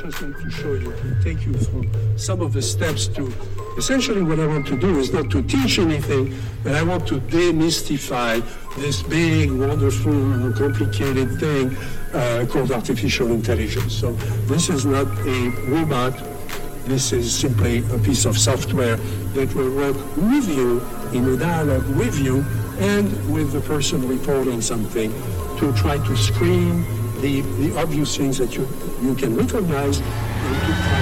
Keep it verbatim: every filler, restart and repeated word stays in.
just want to show you, take you through some of the steps to, essentially what I want to do is not to teach anything, but I want to demystify this big, wonderful, complicated thing uh, called artificial intelligence. So this is not a robot. This is simply a piece of software that will work with you, in a dialogue with you, and with the person reporting something, to try to screen the, the obvious things that you, you can recognize and to try